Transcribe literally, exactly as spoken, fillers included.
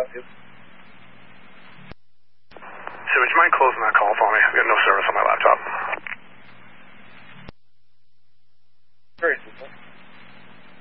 you. So would you mind closing that call for me? I've got no service on my laptop.